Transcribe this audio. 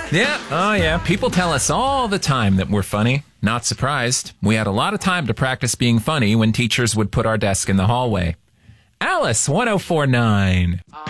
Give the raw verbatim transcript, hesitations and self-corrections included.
Yeah, oh yeah. People tell us all the time that we're funny. Not surprised. We had a lot of time to practice being funny when teachers would put our desk in the hallway. Alice, one oh four point nine.